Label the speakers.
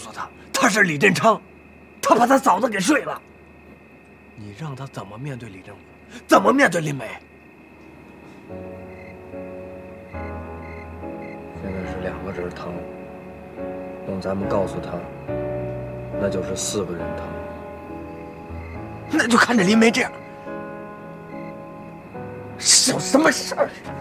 Speaker 1: 诉他，他是李振昌，他把他嫂子给睡了。你让他怎么面对李振武，怎么面对林梅？
Speaker 2: 现在是2个人疼，用咱们告诉他，那就是4个人疼。
Speaker 1: 那就看着林梅这样，有什么事儿？